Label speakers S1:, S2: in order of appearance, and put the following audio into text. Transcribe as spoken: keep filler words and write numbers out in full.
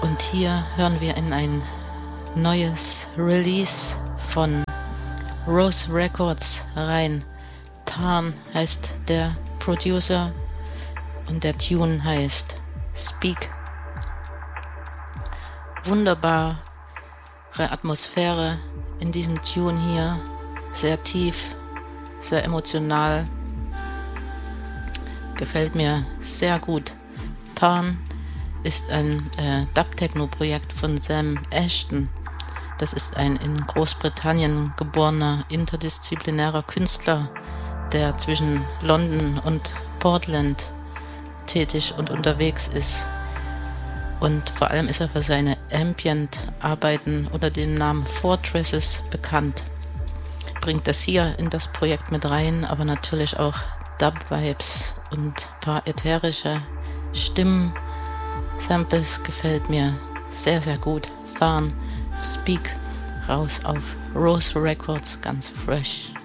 S1: Und hier hören wir in ein neues Release von Rose Records rein. Tarn heißt der Producer und der Tune heißt Speak. Wunderbare Atmosphäre in diesem Tune hier, sehr tief, sehr emotional, gefällt mir sehr gut. Tarn ist ein äh, Dub-Techno-Projekt von Sam Ashton. Das ist ein in Großbritannien geborener interdisziplinärer Künstler, der zwischen London und Portland tätig und unterwegs ist. Und vor allem ist er für seine Ambient-Arbeiten unter dem Namen Fortresses bekannt. Bringt das hier in das Projekt mit rein, aber natürlich auch Dub-Vibes und ein paar ätherische Stimmen. Samples gefällt mir sehr, sehr gut. Tarn, Speak, raus auf Rose Records, ganz fresh.